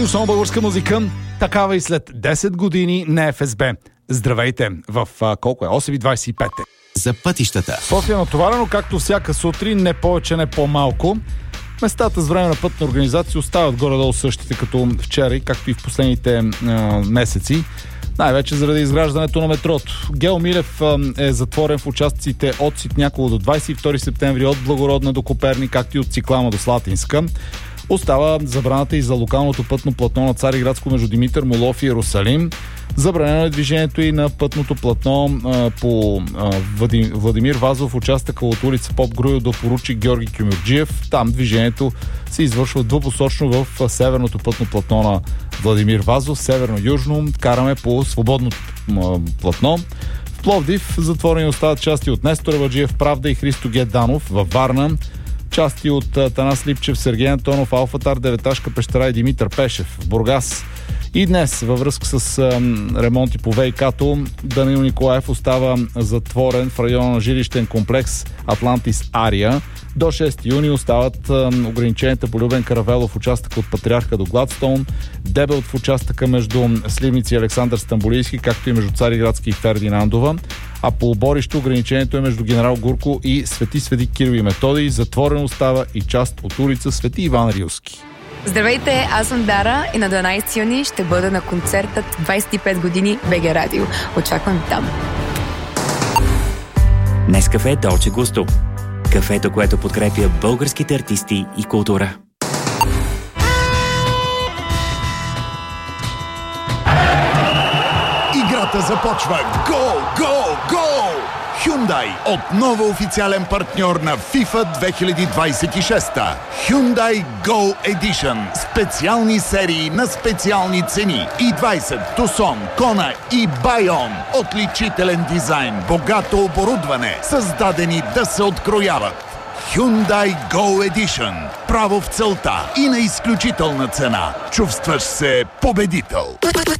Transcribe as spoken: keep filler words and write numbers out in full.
Радио само българска музика, такава и след десет години на Еф Ес Бе. Здравейте в а, колко е? осем и двадесет и пет. За пътищата. София натоварено, както всяка сутрин, не повече, не по-малко. Местата с време на пътна организация остават горе-долу същите като вчера и както и в последните а, месеци. Най-вече заради изграждането на метрото. Гео Милев а, е затворен в участъците от Ситняково до двадесет и втори септември, от Благородна до Коперник, както и от Циклама до Слатинска. Остава забраната и за локалното пътно платно на Цариградско между Димитър Молов и Иерусалим. Забранено е движението и на пътното платно а, по а, Влади, Владимир Вазов, участъка от улица Поп Груйо до поручик Георги Кюмюрджиев. Там движението се извършва двупосочно в северното пътно платно на Владимир Вазов, северно-южно. Караме по свободното а, платно. В Пловдив затворени остават части от Нестор Абаджиев, Правда и Христо Геданов. Във Варна части от Танас Липчев, Сергей Антонов, Алфатар, Деветашка пещера и Димитър Пешев. В Бургас и днес във връзка с а, ремонти по ВиК-то, Данил Николаев остава затворен в района на жилищен комплекс Атлантис Ария. До шести юни остават а, ограниченията по Любен Каравелов, участъка от Патриарха до Гладстоун, Дебелт в участъка между Сливници и Александър Стамболийски, както и между Цариградски и Фердинандова. А по оборище ограничението е между Генерал Гурко и Свети Свети Кирил и Методий. Затворен остава и част от улица Свети Иван Рилски. Здравейте, аз съм Дара и на дванадесети юни ще бъда на концертът двадесет и пет години БГ Радио. Очаквам там. Нескафе Долче Густо. Кафето, което подкрепя българските артисти и култура. Играта започва. Гол, гол, гол! Hyundai отново официален партньор на FIFA две хиляди двадесет и шеста. Hyundai Go Edition. Специални серии на специални цени. и двадесет, Tucson, Kona и Bayon. Отличителен дизайн, богато оборудване, създадени да се открояват. Hyundai Go Edition. Право в целта и на изключителна цена. Чувстваш се победител.